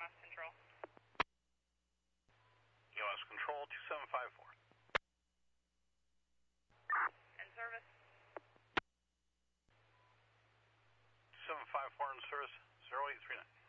EMS Control. EMS Control 2754. In service. 2754 in service 0839.